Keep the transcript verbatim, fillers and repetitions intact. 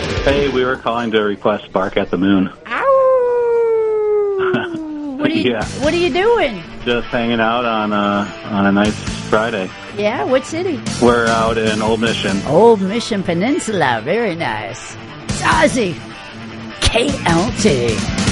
Hey, we were calling to request Bark at the Moon. Ow! What are you, Yeah. what are you doing? Just hanging out on a, on a nice Friday. Yeah, what city? We're out in Old Mission. Old Mission Peninsula. Very nice. Ozzy. K L T.